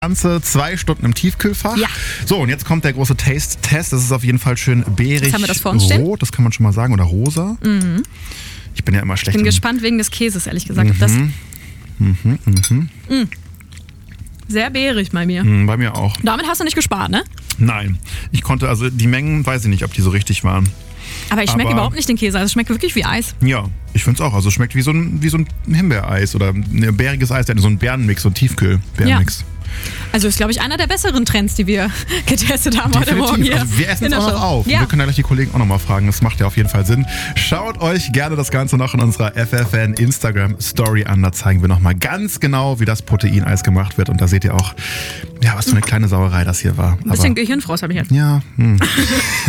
Ganze 2 Stunden im Tiefkühlfach. Ja. So, und jetzt kommt der große Taste-Test. Das ist auf jeden Fall schön beerig. Jetzt haben wir das vor uns stehen. Rot, das kann man schon mal sagen, oder rosa. Mhm. Ich bin ja immer schlecht. Ich bin gespannt wegen des Käses, ehrlich gesagt. Sehr beerig bei mir. Bei mir auch. Damit hast du nicht gespart, ne? Nein. Ich konnte, also die Mengen, weiß ich nicht, ob die so richtig waren. Aber ich schmecke überhaupt nicht den Käse. Also es schmeckt wirklich wie Eis. Ja, ich finde es auch. Also es schmeckt wie so ein Himbeereis oder ein bäriges Eis. So ein Bärenmix, so ein Tiefkühl-Bärenmix. Ja. Also ist, glaube ich, einer der besseren Trends, die wir getestet haben heute Morgen hier. Also wir essen es auch noch auf. Ja. Wir können ja gleich die Kollegen auch noch mal fragen. Das macht ja auf jeden Fall Sinn. Schaut euch gerne das Ganze noch in unserer FFN Instagram Story an. Da zeigen wir noch mal ganz genau, wie das Proteineis gemacht wird. Und da seht ihr auch, ja, was für eine kleine Sauerei das hier war. Ein bisschen Gehirnfrost habe ich jetzt. Ja.